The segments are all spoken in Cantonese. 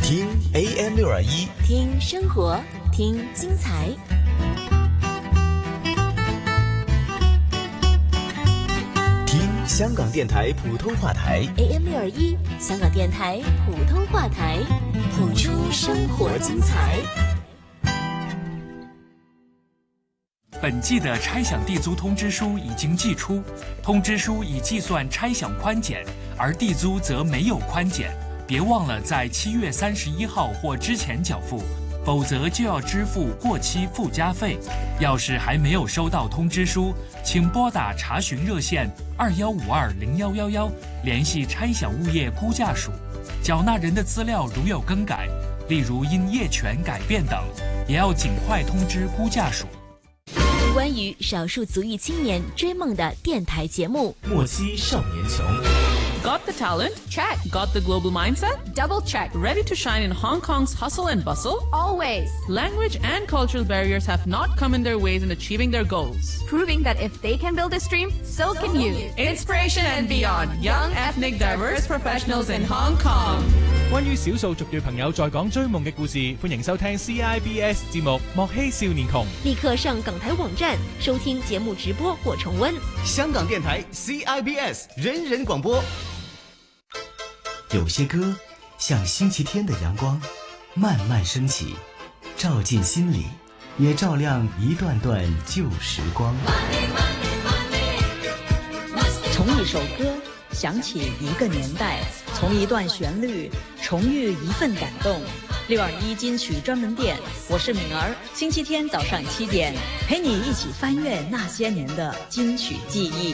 听 AM621， 听生活，听精彩。 听香港电台普通话台 AM621，香港电台普通话台，谱出生活精彩。 本季的拆饷地租通知书已经寄出，通知书已计算拆饷宽减，而地租则没有宽减。别忘了在7月31号或之前缴付，否则就要支付过期附加费。要是还没有收到通知书，请拨打查询热线21520111，联系拆饷物业估价署。缴纳人的资料如有更改，例如因业权改变等，也要尽快通知估价署。 关于少数族裔青年追梦的电台节目， 莫欺少年穷。 Got the talent? Check. Got the global mindset? Double check. Ready to shine in Hong Kong's hustle and bustle? Always. Language and cultural barriers have not come in their ways in achieving their goals. Proving that if they can build this dream, so can you. Inspiration and beyond. Young, ethnic, diverse professionals in Hong Kong. 關於少數族裔朋友在港追夢嘅故事，歡迎收聽 CIBS 節目《莫欺少年窮》。 立刻上港台網站收聽節目直播或重溫。 香港電台 CIBS 人人廣播。有些歌像星期天的陽光，慢慢升起，照進心裡，也照亮一段段舊時光。 從一首歌想起一個年代，從一段旋律重遇一份感動。621金曲專門店，我是敏兒，星期天早上7點，陪你一起翻閱那些年的金曲記憶。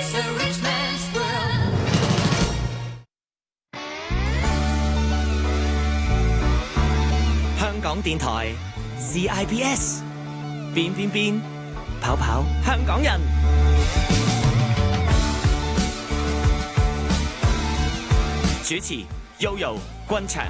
香港電台 CIBS 變變變跑跑香港人，主持 Yoyo 君祥。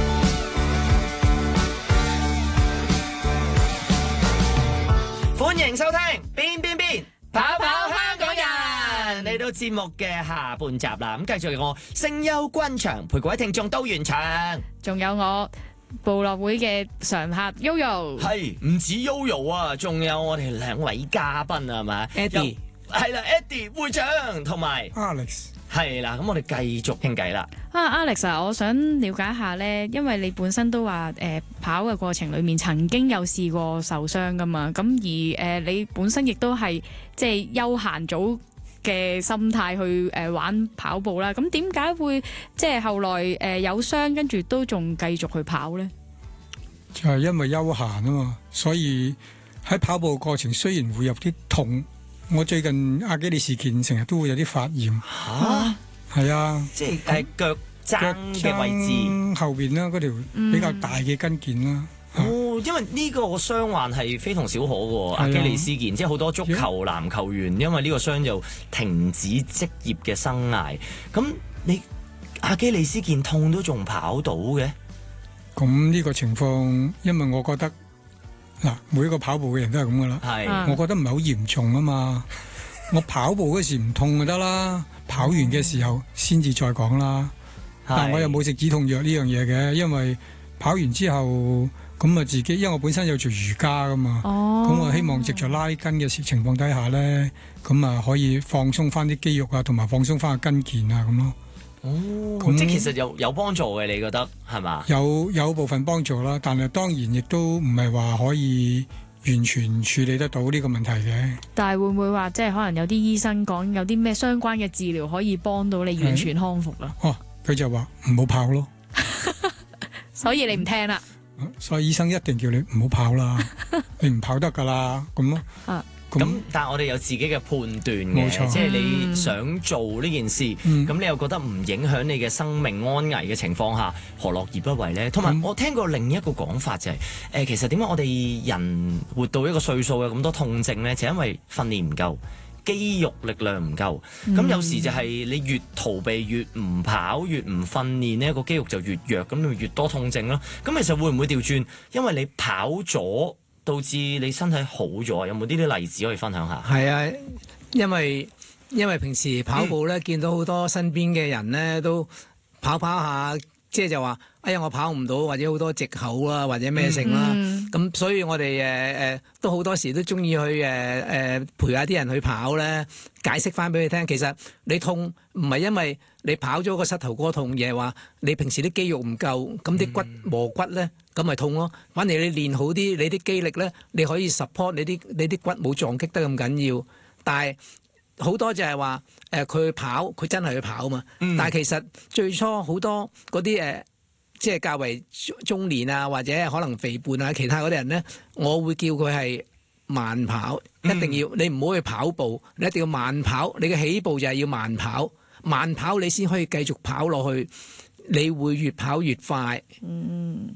歡迎收聽變變變跑跑香港人，嚟到節目嘅下半集啦。咁繼續我聲優君祥陪各位聽眾到完場， 仲有我部落會嘅常客 Yoyo， 係唔止 Yoyo 啊，仲有我哋兩位嘉賓啊，係咪 Eddie 係啦 ，Eddie 會長同埋 Alex 係啦，咁我哋繼續傾偈啦。 Alex 啊，我想了解一下咧，因為你本身都話跑嘅過程裡面曾經有試過受傷噶嘛，咁而你本身亦都係即係休閒組嘅心態去玩跑步啦，咁點解會即係後來有傷，跟住都仲繼續去跑呢？ 就係因為休閒啊嘛，所以喺跑步過程雖然會有啲痛，我最近阿基里事件成日都會有啲發炎。嚇，係啊， 即係腳踭嘅位置後邊啦，嗰條比較大嘅筋腱啦。 哦，因為呢個傷患係非同小可喎，阿基里斯腱，即係好多足球、籃球員因為呢個傷就停止職業嘅生涯。咁你阿基里斯腱痛都仲跑到嘅？ 咁呢個情況，因為我覺得嗱，每一個跑步嘅人都係咁噶啦。係，我覺得唔係好嚴重啊嘛。我跑步嗰時唔痛就得啦，跑完嘅時候先至再講啦。但我又冇食止痛藥呢樣嘢嘅，因為跑完之後。咁啊，自己因為我本身有做瑜伽噶嘛，咁我希望藉著拉筋嘅情況底下咧，咁啊可以放鬆翻啲肌肉啊，同埋放鬆翻個筋腱啊，咁咯。 哦，即係其實有幫助嘅，你覺得係嘛？ 有部分幫助啦，但係當然亦都唔係話可以完全處理得到呢個問題嘅。但係會唔會話即係可能有啲醫生講有啲咩相關嘅治療可以幫到你完全康復啦？哦，佢就話唔好跑咯，所以你唔聽啦。所以醫生一定叫你唔好跑啦，你唔跑得噶啦，咁咯。 咁但係我哋有自己嘅判斷嘅，即係你想做呢件事，咁你又覺得唔影響你嘅生命安危嘅情況下，何樂而不為呢？同埋我聽過另一個講法就係，其實點解我哋人活到一個歲數有咁多痛症呢？就因為訓練唔夠。肌肉力量唔夠，咁有時就係你越逃避越唔跑越唔訓練呢個肌肉就越弱，咁你越多痛症咯。咁其實會唔會調轉？因為你跑咗導致你身體好咗，有冇呢啲例子可以分享下？ 係啊，因為平時跑步咧，見到好多身邊嘅人咧都跑下，即係就話哎呀我跑唔到，或者好多藉口啦，或者咩性啦。咁所以我哋都好多時都中意去陪下啲人去跑咧，解釋翻俾佢聽。其實你痛唔係因為你跑咗個膝頭哥痛，而係話你平時啲肌肉唔夠，咁啲骨磨骨咧，咁咪痛咯。反而你練好啲，你啲肌力咧，你可以 support 你啲骨冇撞擊得咁緊要。但係好多就係話佢跑，佢真係去跑嘛。但係其實最初好多嗰啲即係較為中年啊，或者可能肥胖啊，其他嗰啲人咧，我會叫佢係慢跑，一定要你唔好去跑步，你一定要慢跑。你嘅起步就係要慢跑，慢跑你先可以繼續跑落去，你會越跑越快。